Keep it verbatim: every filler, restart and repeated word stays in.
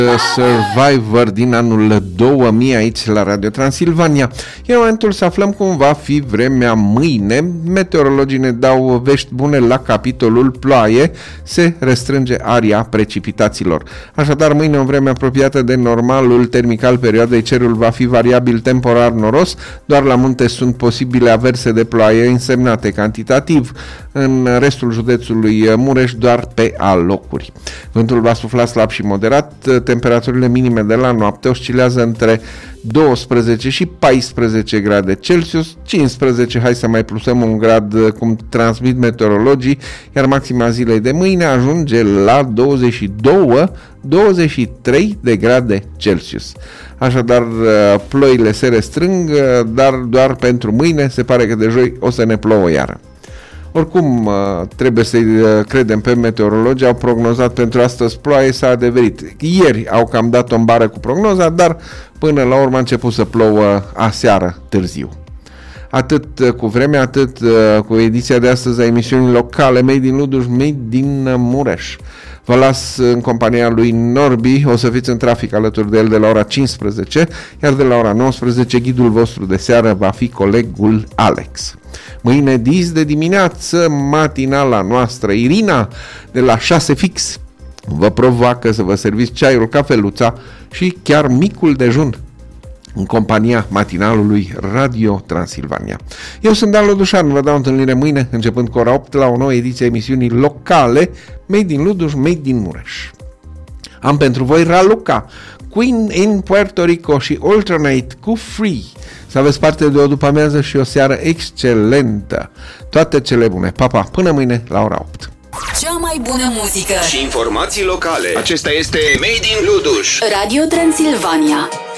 Survivor din anul două mii aici la Radio Transilvania. E momentul să aflăm cum va fi vremea mâine. Meteorologii ne dau vești bune la capitolul ploaie. Se restrânge aria precipitațiilor. Așadar, mâine o vreme apropiată de normalul termic al perioadei. Cerul va fi variabil temporar noros. Doar la munte sunt posibile averse de ploaie însemnate cantitativ. În restul județului Mureș doar pe alocuri. Vântul va sufla slab și moderat. Temperaturile minime de la noapte oscilează între douăsprezece și paisprezece grade Celsius, cincisprezece, hai să mai plusăm un grad cum transmit meteorologii, iar maxima zilei de mâine ajunge la douăzeci și doi douăzeci și trei de grade Celsius. Așadar, ploile se restrâng, dar doar pentru mâine, se pare că de joi o să ne plouă iară. Oricum, trebuie să-i credem pe meteorologi, au prognozat pentru astăzi ploaie, s-a adeverit. Ieri au cam dat o bară cu prognoza, dar până la urmă a început să plouă aseară târziu. Atât cu vremea, atât cu ediția de astăzi a emisiunii locale Made in Luduș, Made din Mureș. Vă las în compania lui Norbi, o să fiți în trafic alături de el de la ora cincisprezece, iar de la ora nouăsprezece ghidul vostru de seară va fi colegul Alex. Mâine dis de dimineață, matinala noastră Irina, de la șase fix, vă provoacă să vă serviți ceaiul, cafeluța și chiar micul dejun în compania matinalului Radio Transilvania. Eu sunt Dan Ludușan, vă dau întâlnire mâine, începând cu ora opt, la o nouă ediție a emisiunii locale Made in Luduș, Made in Mureș. Am pentru voi Raluca, Queen in Puerto Rico și Alternate cu Free. Să aveți parte de o după-amiază și o seară excelentă. Toate cele bune. Pa, pa, până mâine la ora opt. Cea mai bună muzică și informații locale. Acesta este Made in Luduș. Radio Transilvania.